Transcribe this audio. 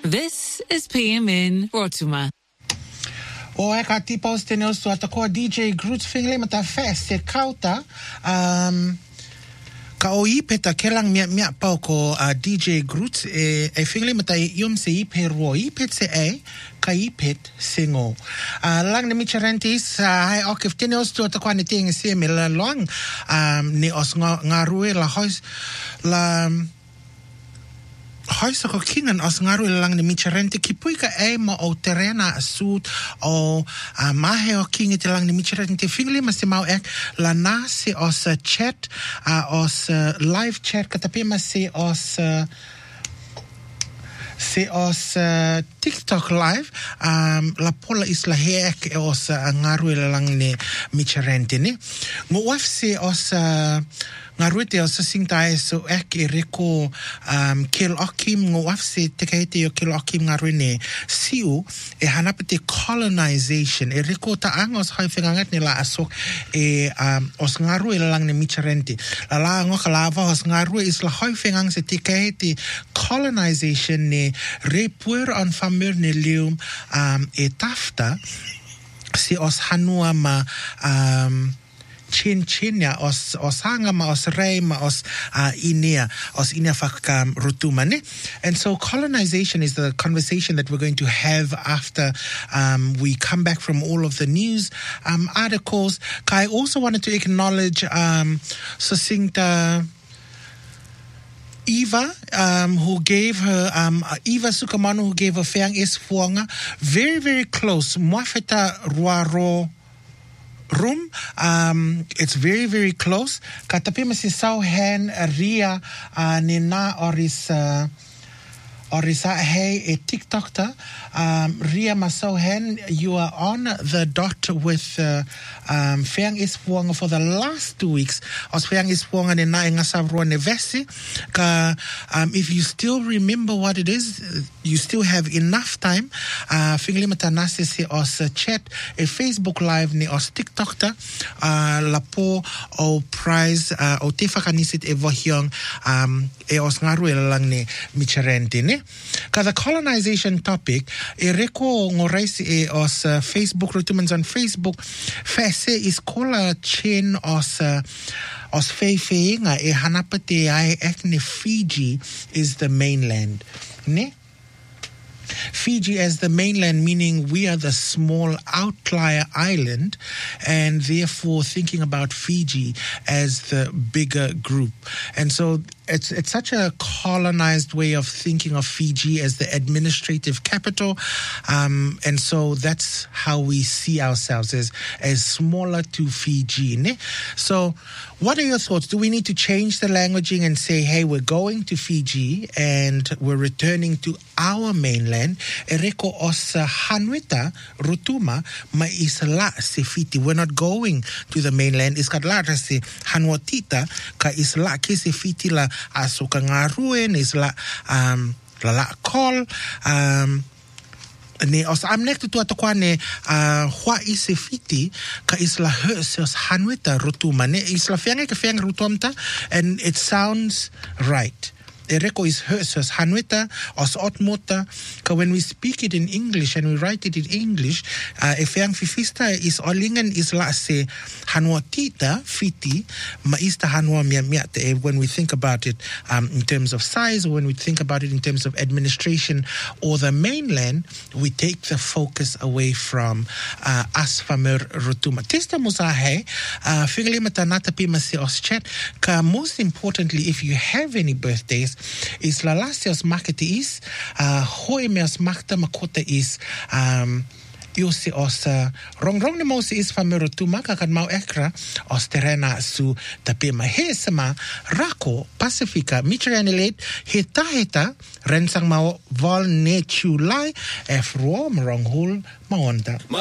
This is PMN Rotuma. O e ka tipa o stene o sua takoa DJ Groots Fingley mata feste kauta ka o ipeta kelang mia pau ko DJ Groots e Fingley mata iom se ipe ruo ipet se ka ipet singo lang ne micharentis hai ok stene o sua takoa ne ting se me la long ne os ngarue la hois la Hoisa ko kingan os ngaru lang ni micharente kipui ka ma o terena asut o mahe o kingi te lang ni micharente Fingley mas te mau ek la na se os chat os live chat katapi mas se os TikTok live la pola isla hek os ngaru lang ni micharente ni nguaf se os Ngaruite o sasingtae so ek reko kil okim ngoaf se tekaite o kil okim ngaruine siu e hanapete colonization reko ta angos haifengangat nila asok os ngarue lang ne micharente la ngokalava os ngarue isla haifengang se tekaite colonization ne repuer on famur ne lium tafta si os hanua ma chin ya os hanga ma os rei ma os inia fakam rutumane. And so colonization is the conversation that we're going to have after we come back from all of the news articles. I also wanted to acknowledge succincta Eva, who gave her, Eva Sukamano, who gave her Feang Esfuanga, very, very close. Mwafeta Ruaro room. It's very, very close. Katapima si sauhen ria nina orisa hey a TikTokta. Ria masauhen, you are on the dot with Feang Ispuanga for the last 2 weeks. Os Feang Ispuanga nina ingasavro nevesi. If you still remember what it is, you still have enough time. Fingley matanasi si os chat a Facebook live ni os TikTokta lapo o prize o tefakanisit e vohyong e os ngaru lang ni micharente ne. Ka the colonization topic e reko ngoraisi e os Facebook rotumans on Facebook fese is kola chain os feifeinga e hanapate ai ekne Fiji is the mainland ne. Fiji as the mainland, meaning we are the small outlier island, and therefore thinking about Fiji as the bigger group. And so it's such a colonized way of thinking of Fiji as the administrative capital. And so that's how we see ourselves as smaller to Fiji. Ne? So what are your thoughts? Do we need to change the languaging and say, hey, we're going to Fiji and we're returning to our mainland? Ereko os Hanuita Rutuma ma isla se Fiti. We're not going to the mainland. Iskadlara se Hanuatita ka isla ke se Fiti la asuka ngaruen isla la kol ne os amnek tu atakwa ne hua ise Fiti ka isla hursos Hanuita Rutuma ne isla fiange ka fiang rutomta, and it sounds right. Ereko is hursos Hanuita os otmota ka when we speak it in English and we write it in English efang fifista is olingan is la se Hanuatita Fiti ma ista Hanua miate when we think about it in terms of size, or when we think about it in terms of administration or the mainland, we take the focus away from asfamer rutuma testa musahe figli matanata pima se os chat ka most importantly, if you have any birthdays, is la lasios makete is hoi meos makta makota is Iose os rong ni mo si is famero tu maka kan mau ekra os terena su tapi mahesema rako Pacifica Michiranelate heta rensang mau vol ne chulai efro rong hul maonta